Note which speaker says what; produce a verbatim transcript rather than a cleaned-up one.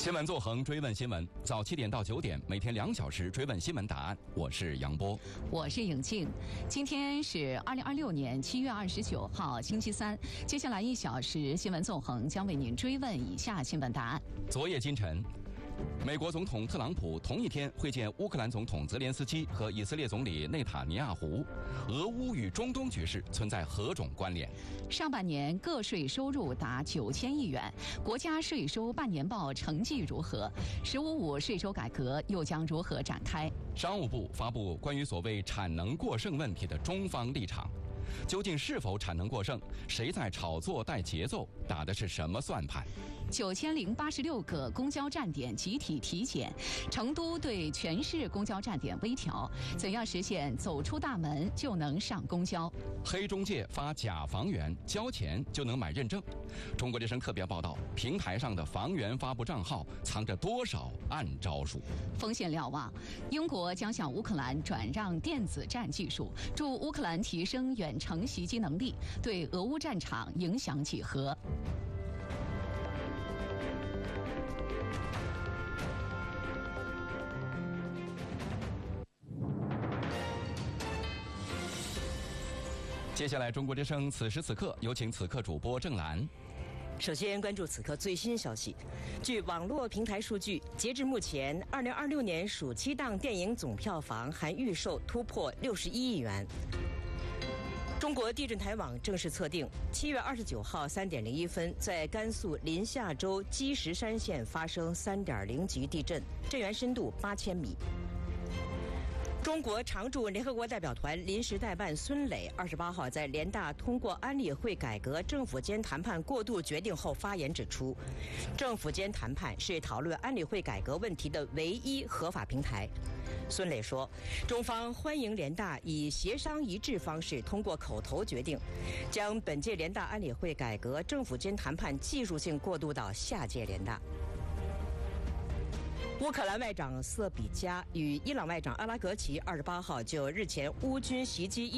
Speaker 1: 新闻纵横，追问新闻，早七点到九点，每天两小时追问新闻答案。我是杨波，
Speaker 2: 我是颖静。今天是二零二六年七月二十九号，星期三。接下来一小时，新闻纵横将为您追问以下新闻答案。
Speaker 1: 昨夜今晨，美国总统特朗普同一天会见乌克兰总统泽连斯基和以色列总理内塔尼亚胡。俄乌与中东局势存在何种关联？
Speaker 2: 上半年个税收入达九千亿元，国家税收半年报成绩如何？十五五税收改革又将如何展开？
Speaker 1: 商务部发布关于所谓产能过剩问题的中方立场。究竟是否产能过剩？谁在炒作带节奏？打的是什么算盘？
Speaker 2: 九千零八十六个公交站点集体体检，成都对全市公交站点微调，怎样实现走出大门就能上公交？
Speaker 1: 黑中介发假房源，交钱就能买认证。中国之声特别报道，平台上的房源发布账号藏着多少暗招数？
Speaker 2: 风险瞭望，英国将向乌克兰转让电子战技术，助乌克兰提升远程袭击能力，对俄乌战场影响几何？
Speaker 1: 接下来，中国之声此时此刻有请此刻主播郑兰。
Speaker 3: 首先关注此刻最新消息。据网络平台数据，截至目前，二零二六年暑期档电影总票房含预售突破六十一亿元。中国地震台网正式测定，七月二十九号三点零一分，在甘肃临夏州积石山县发生三点零级地震，震源深度八千米。中国常驻联合国代表团临时代办孙磊二十八号在联大通过安理会改革政府间谈判过渡决定后发言指出，政府间谈判是讨论安理会改革问题的唯一合法平台。孙磊说，中方欢迎联大以协商一致方式通过口头决定，将本届联大安理会改革政府间谈判技术性过渡到下届联大。乌克兰外长瑟比加与伊朗外长阿拉格齐二十八号就日前乌军袭击